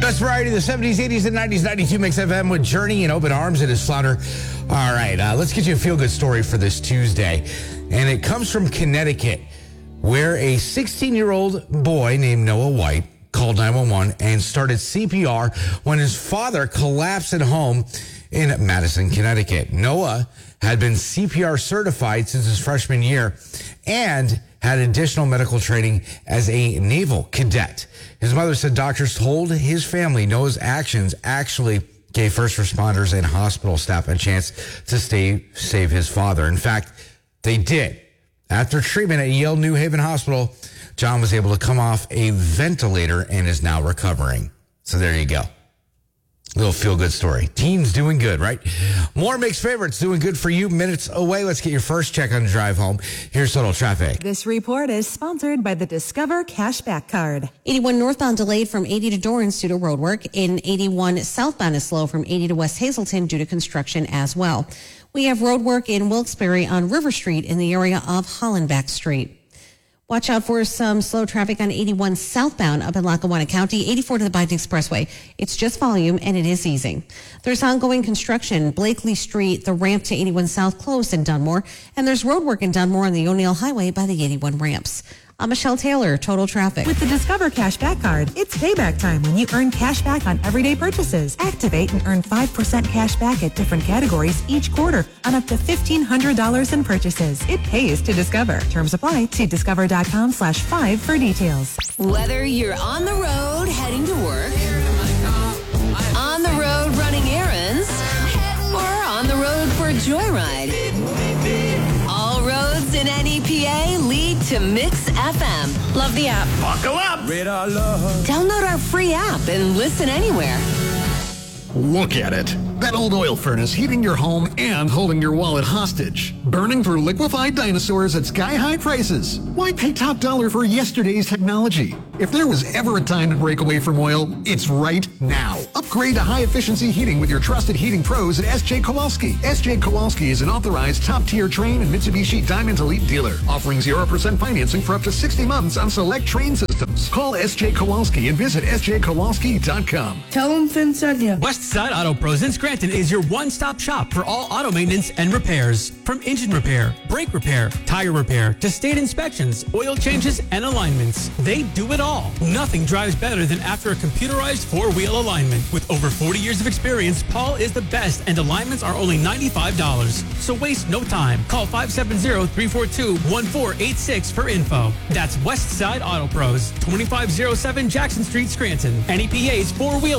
Best variety of the 70s, 80s, and 90s, 92 Mix FM with Journey and Open Arms. It is Flounder. All right, let's get you a feel-good story for this Tuesday. And it comes from Connecticut, where a 16-year-old boy named Noah White called 911 and started CPR when his father collapsed at home in Madison, Connecticut. Noah had been CPR certified since his freshman year and had additional medical training as a naval cadet. His mother said doctors told his family Noah's actions actually gave first responders and hospital staff a chance to save his father. In fact, they did. After treatment at Yale New Haven Hospital, John was able to come off a ventilator and is now recovering. So there you go. Little feel-good story. Team's doing good, right? More Mixed Favorites doing good for you minutes away. Let's get your first check on the drive home. Here's total traffic. This report is sponsored by the Discover Cashback Card. 81 northbound delayed from 80 to Dorrance due to road work. In 81 southbound is slow from 80 to West Hazelton due to construction as well. We have road work in Wilkes-Barre on River Street in the area of Hollenbach Street. Watch out for some slow traffic on 81 southbound up in Lackawanna County, 84 to the Biden Expressway. It's just volume and it is easing. There's ongoing construction, Blakely Street, the ramp to 81 South closed in Dunmore, and there's road work in Dunmore on the O'Neill Highway by the 81 ramps. I'm Michelle Taylor, Total Traffic. With the Discover Cashback Card, it's payback time when you earn cash back on everyday purchases. Activate and earn 5% cash back at different categories each quarter on up to $1,500 in purchases. It pays to Discover. Terms apply. See discover.com/5 for details. Whether you're on the road heading to work, on the road running errands, or on the road for a joyride, all roads in NEPA lead to Mix FM. Love the app. Buckle up. Radar love. Download our free app and listen anywhere. Look at it. That old oil furnace heating your home and holding your wallet hostage. Burning through liquefied dinosaurs at sky-high prices. Why pay top dollar for yesterday's technology? If there was ever a time to break away from oil, it's right now. Upgrade to high-efficiency heating with your trusted heating pros at S.J. Kowalski. S.J. Kowalski is an authorized top-tier Trane and Mitsubishi Diamond Elite dealer, offering 0% financing for up to 60 months on select Trane systems. Call S.J. Kowalski and visit sjkowalski.com. Tell them Finn sent you. Westside Auto Pros in Scranton is your one-stop shop for all auto maintenance and repairs. From engine repair, brake repair, tire repair, to state inspections, oil changes, and alignments. They do it all. Nothing drives better than after a computerized four-wheel alignment. With over 40 years of experience, Paul is the best, and alignments are only $95. So waste no time. Call 570-342-1486 for info. That's Westside Auto Pros, 2507 Jackson Street, Scranton. NEPA's four-wheel